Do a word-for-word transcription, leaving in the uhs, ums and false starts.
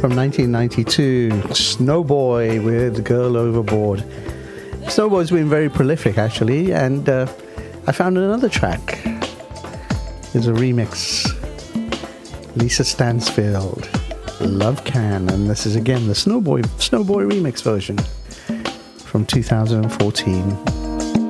from nineteen ninety-two, Snowboy with Girl Overboard. Snowboy's been very prolific, actually, and uh, I found another track. There's a remix. Lisa Stansfield, Love Can, and this is again the Snowboy Snowboy remix version from two thousand fourteen.